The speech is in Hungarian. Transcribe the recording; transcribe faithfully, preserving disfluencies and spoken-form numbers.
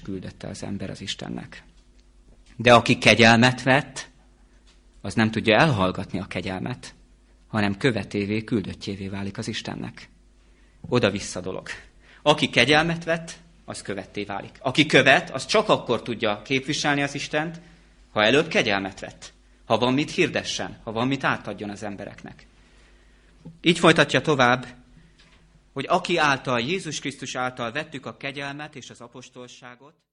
küldötte az ember az Istennek. De aki kegyelmet vett, az nem tudja elhallgatni a kegyelmet, hanem követévé, küldöttjévé válik az Istennek. Oda-vissza dolog. Aki kegyelmet vett, az követté válik. Aki követ, az csak akkor tudja képviselni az Istent, ha előbb kegyelmet vett. Ha van mit hirdessen, ha van mit átadjon az embereknek. Így folytatja tovább, hogy aki által, Jézus Krisztus által vettük a kegyelmet és az apostolságot,